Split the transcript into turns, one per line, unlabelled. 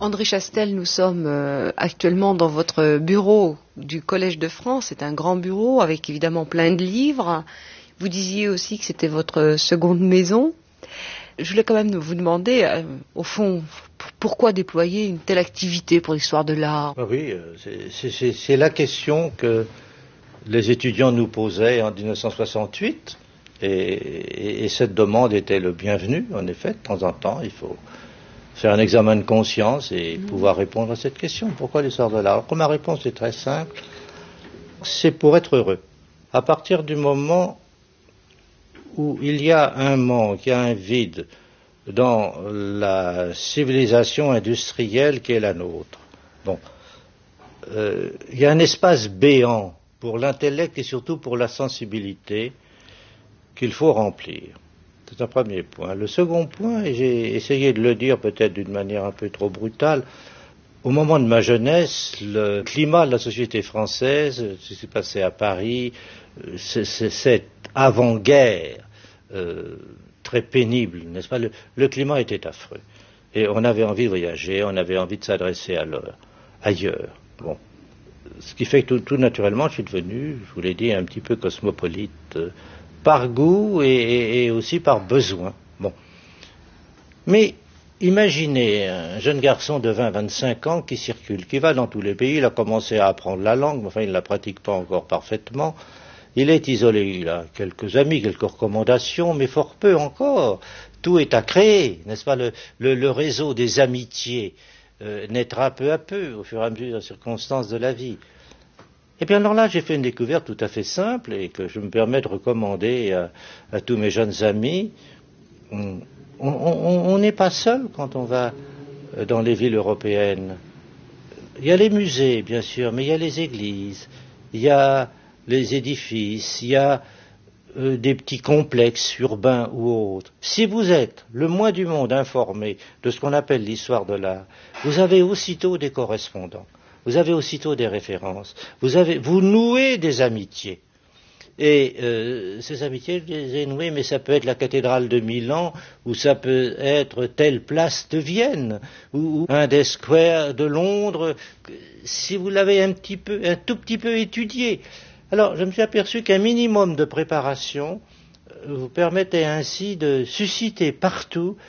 André Chastel, nous sommes actuellement dans votre bureau du Collège de France. C'est un grand bureau avec évidemment plein de livres. Vous disiez aussi que c'était votre seconde maison. Je voulais quand même vous demander, au fond, pourquoi déployer une telle activité pour l'histoire de l'art?
Oui, c'est la question que les étudiants nous posaient en 1968. Et cette demande était le bienvenu, en effet. De temps en temps, il faut faire un examen de conscience et pouvoir répondre à cette question. Pourquoi l'histoire de l'art? Ma réponse est très simple. C'est pour être heureux. À partir du moment où il y a un manque, il y a un vide dans la civilisation industrielle qui est la nôtre, il y a un espace béant pour l'intellect et surtout pour la sensibilité qu'il faut remplir. C'est un premier point. Le second point, et j'ai essayé de le dire peut-être d'une manière un peu trop brutale, au moment de ma jeunesse, le climat de la société française, ce qui s'est passé à Paris, cette avant-guerre très pénible, n'est-ce pas? Le climat était affreux. Et on avait envie de voyager, on avait envie de s'adresser ailleurs. Bon. Ce qui fait que tout naturellement, je suis devenu, je vous l'ai dit, un petit peu cosmopolite, par goût et aussi par besoin. Bon. Mais imaginez un jeune garçon de 20-25 ans qui circule, qui va dans tous les pays, il a commencé à apprendre la langue, mais enfin il ne la pratique pas encore parfaitement. Il est isolé, il a quelques amis, quelques recommandations, mais fort peu encore. Tout est à créer, n'est-ce pas? Le réseau des amitiés naîtra peu à peu, au fur et à mesure des circonstances de la vie. Et bien alors là, j'ai fait une découverte tout à fait simple et que je me permets de recommander à tous mes jeunes amis. On n'est pas seul quand on va dans les villes européennes. Il y a les musées, bien sûr, mais il y a les églises, il y a les édifices, il y a des petits complexes urbains ou autres. Si vous êtes le moins du monde informé de ce qu'on appelle l'histoire de l'art, vous avez aussitôt des correspondants. Vous avez aussitôt des références, vous nouez des amitiés. Et ces amitiés, je les ai nouées, mais ça peut être la cathédrale de Milan, ou ça peut être telle place de Vienne, ou un des squares de Londres, si vous l'avez un tout petit peu étudié. Alors, je me suis aperçu qu'un minimum de préparation vous permettait ainsi de susciter partout